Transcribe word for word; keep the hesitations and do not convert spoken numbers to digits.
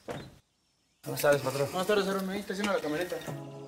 Buenas tardes, patrón. Buenas tardes, Aaron. Ahí estaciona la camioneta.